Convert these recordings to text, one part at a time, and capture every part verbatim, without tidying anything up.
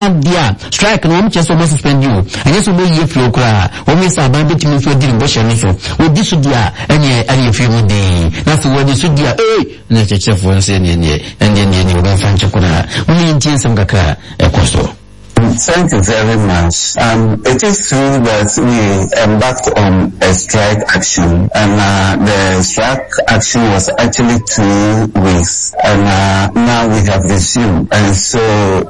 dia strike no mo cheso mo suspend you anye so mo ye fi okra o mi sa ban betimi fi odiri bo hye no so odi so dia anye anye fi mo dey na so wodi so dia eh na cheche fo nse ne ne anye ne ne o ba fan chekuna o mi ntin sam kakra e kosto. Thank you very much. Um, it is true that we embarked on a strike action, and uh, the strike action was actually two weeks, and uh, now we have resumed. And so,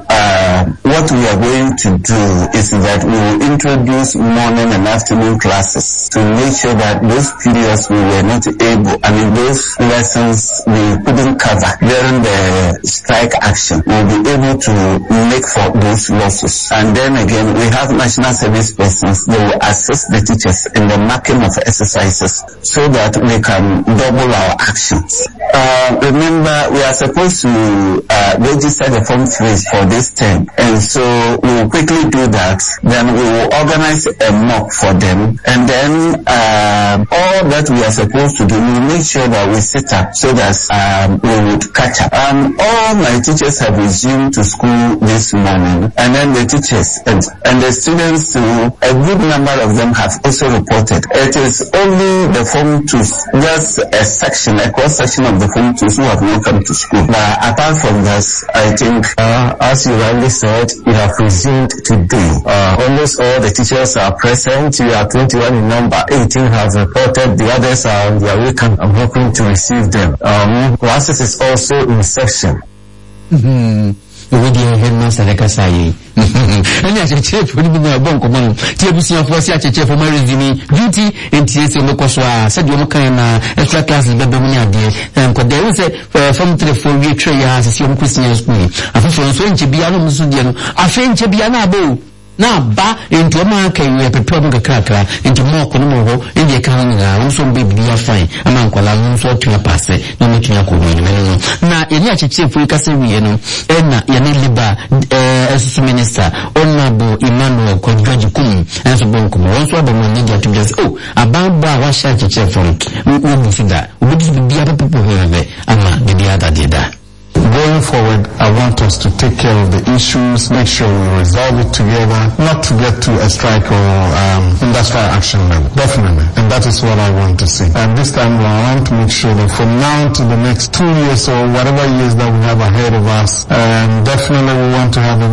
uh, what we are going to do is that we will introduce morning and afternoon classes to make sure that those periods we were not able, I mean those lessons we couldn't cover during the strike action, we'll be able to make for those losses. And then again, we have national service persons. They will assist the teachers in the marking of exercises so that we can double our actions. Uh, remember, we are supposed to uh, register the form threes for this term, and so we will quickly do that. Then we will organize a mock for them, and then uh, all that we are supposed to do, we will make sure that we sit up so that um, we would catch up. Um, all my teachers have resumed to school this morning, and then the teachers and, and the students too, a good number of them have also reported. It is only the form twos, just a section, a cross section of the form twos who have not come to school. But apart from that, I think, uh, as you rightly said, we have resumed today. Uh, almost all the teachers are present. We are twenty-one in number. eighteen have reported. The others are on their way. I'm hoping to receive them. Um, classes is also in section. Mm-hmm. We dey headmaster like say and ya cheche for ni na bon komo tie busia for sia cheche for my resume duty enti ese mo koso a said you kan na extra classes be be mu ni ade enko dey we say from three four we try ya se mo Christian school afofo so nche bia no musu die no afa nche bia na abo na ba into ma kan we pepe mo kakra into mo ko no mo ho indi kan na wo so be bia fine ama nkola no so twa passe na metunya ko no no na ye ni acheche fu ka se wi no e na ye ne liba eh as minister honorable Emmanuel Kodjoji kum en so bon kum won so aba mo ni to just oh aban ba wa sha acheche fu wo bu fida wo bi bia pepe ho he ama bia da da. Going forward, I want us to take care of the issues, make sure we resolve it together, not to get to a strike or um, industrial action level, definitely. And that is what I want to see. And this time I want to make sure that from now to the next two years or whatever years that we have ahead of us, um, definitely we want to have a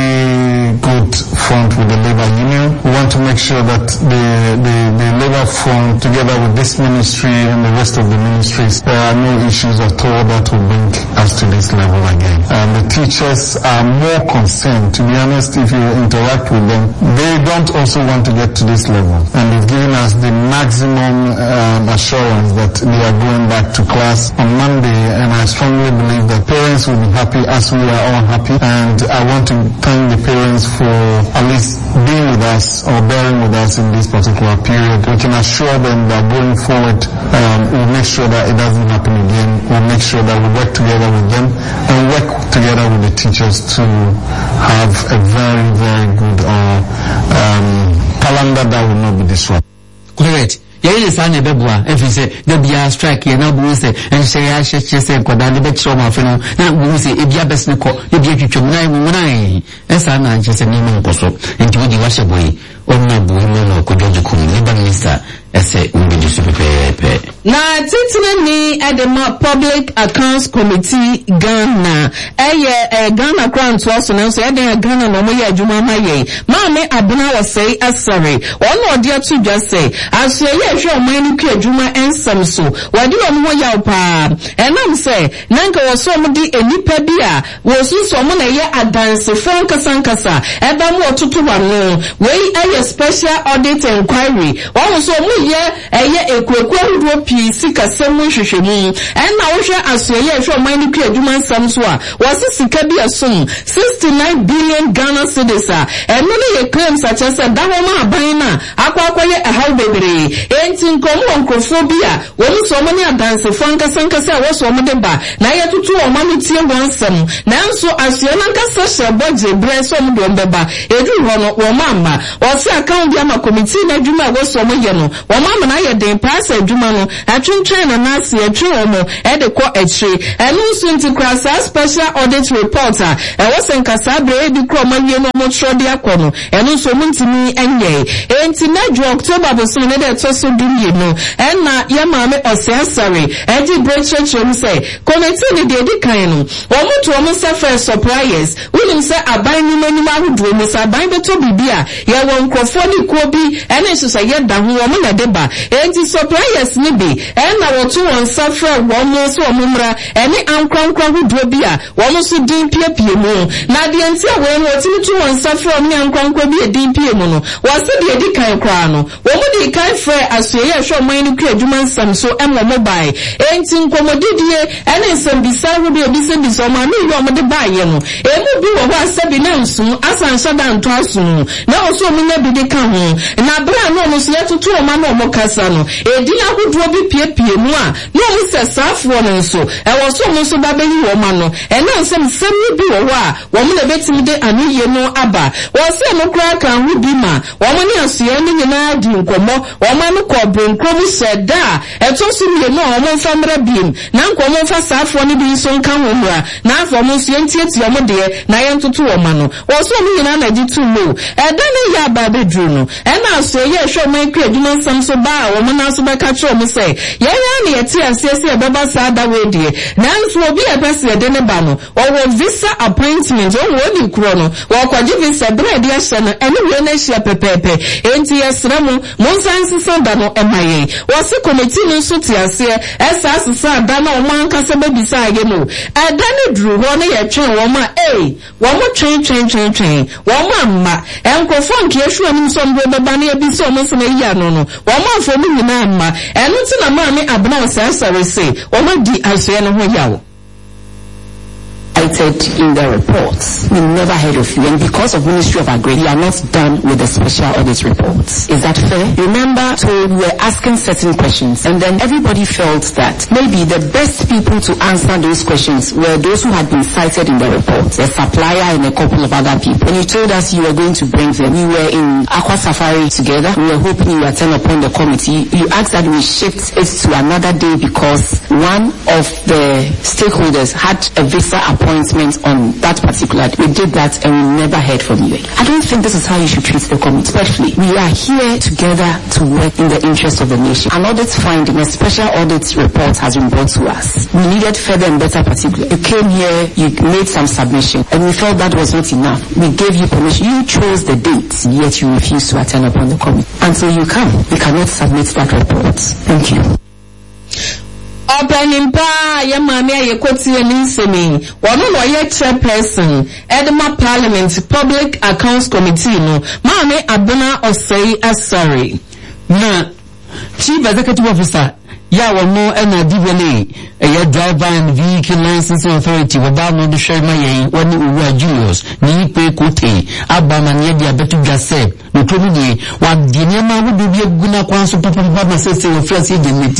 very good front with the labor union. We want to make sure that the, the, the labor front, together with this ministry and the rest of the ministries, there are no issues at all that will bring us to this level again. Um, the teachers are more concerned, to be honest, if you interact with them, they don't also want to get to this level. And they've given us the maximum um, assurance that they are going back to class on Monday, and I strongly believe that parents will be happy as we are all happy. And I want to thank the parents for at least being with us or bearing with us in this particular period. We can assure them that going forward, um, we'll make sure that it doesn't happen again. We'll make sure that we work together with them and work together with the teachers to have a very, very good uh, um, calendar that will not be disrupted. Correct. Yeah, yes, I never bua. If you say the bia strike, you know, we say and say I should say koda the bet show my friend. Now we say if you best nko, if you chuchu nai munai. Esa na just a name on koso. Into the washer boy. Ona buimo no Kodjoji kum labor minister. Ese umbi super pe. Na titine ni Edema Public Accounts Committee Ghana. Eye eh, Ghana Grant was announced. Eye Ghana no mo ye adwuma ma ye. Ma me abuna was say asori. One odi to just say as ye hwe oman ku adwuma ensam so. Wadi omo ho yaw pa. Enam say nanka wo so mo di enipa bi a wo so so mo na ye adanse fon kasankasa. Eba mo otutu wa no. We eye special audit inquiry. Wo so mo ye eye ekwekwe ndo pi sika semu hwehwemu enna wo hwe asoye hwe oman ku adwuma nsam so a wose sika bi asom sixty-nine billion Ghana cedis a enno ne ye claim such as da ho ma aban na akwa akwaye ahaw bebere enti nkomo onkrofo bi a wo mu so mo ne adanse fanka sanka se wo so mo de ba na ye tutu o ma tie wansam nanso asoye na nkasa hye boje bre so mo do mbeba edu ho no wo ma ma wo wase account dia ma committee na adwuma wo so mo ye no wo ma ma na ye den pass adwuma no atwentwen na na se atwe wo mo e de kɔ etri enu nso nti krasa special audit report a e wo se nkasa bre bi kɔ ma wie no mo tro de akɔ no enu nso mo ntimi enye enti na ju October bo so ne de to so dumie no en na ye ma me osiasare e di brechechum say committee ni de di kan no wo mo to mo se first suppliers unim say aban ni mani ma hudu mo say aban beto bibia ye wo nkrofo ni ko bi ene so say ye da ho wo mo na de ba enti suppliers ni bi en na wo to won safra wo mo so wo mra ene ankronkro hudu bi a wo mo so din piepie mu na de enti a wo wo ti to won safra wo ankronkro bi e din pie mu no wo se de di kan kra no wo mo di kan frɛ asoye hwɛ man ni kra adwuma nsam so em wo mobile enti nkomodidie ene nsam bisa hudu obi se bisa ma no yo mo de ba ye no emu bi wo ho asabi na nsu asan shada nto asu na oso mo nya bi de ka ho na bra no mo so yetutu o ma no mo kasa no edi ahodo bi piepie mu a no mo se safo no nso e wo so mo so ba ba yi wo ma no ene nsam sam bi wo ho a wo mo na betimi de aniye no aba wo se mo kra kan hu bi ma wo mo ni asoye ni nyina di nkomo wo ma no ko bronkro mu seda e to so mi no wo mo fa mra biem na nkomo fa safo no bi so nka ho mra na afo mo so entieti o mo de na ye ntoto wo ma no wo so mo nyina na di tu lo e da ne ya ba be dru no e na asoye hwe mo ekra adwuma nsam so ba wo mo na so be ka kye mo say ye ya na ye ti asese e beba sa da we de na nso obi e pese de ne ba no wo wo visa appointment wo wo di kro no wo kwaji visa bread ya hye no ene we na hye pepepe enti yesra mo mo nsan sisa da no e maye wo se committee no so ti ase esa sisa da na o man kasa be bisa age no e da ne dru ho ne ye twen wo ma eh wo mo twen twen twen twen wo ma ma enkofo nke ehwu anim so mbe beba na ebi so mo so na yi ano no wo ma afo mu nyina ma enu ti na ma me abna osasare say wo ma di asoye no ho yawo in the reports. We never heard of you, and because of Ministry of Agri, you are not done with the special audit reports. Is that fair? Remember, so we were asking certain questions, and then everybody felt that maybe the best people to answer those questions were those who had been cited in the report, the supplier and a couple of other people. When you told us you were going to bring them, we were in Aqua Safari together. We were hoping you would turn upon the committee. You asked that we shift it to another day because one of the stakeholders had a visa appointment on that particular day. We did that and we never heard from you. I don't think this is how you should treat the committee. Especially, we are here together to work in the interest of the nation. An audit finding, a special audit report has been brought to us. We needed further and better particular. You came here, you made some submission, and we felt that was not enough. We gave you permission. You chose the date, yet you refused to attend upon the committee. Until you come, we cannot submit that report. Thank you. Openimpa ya mami aye kotie ni nsemi wono no ye chairperson Edema Parliament Public Accounts Committee no mami Abuna Osei Asari na Chief Executive Officer ya wono ena D V L A ya Driver and Vehicle Licensing Authority waba no de hwe ma yen woni Uwa Julius ni pe kote abama ne dia betu gase no kromi ni wa di ne ma wo bi eguna kwanso papa papa ma sese wo frase de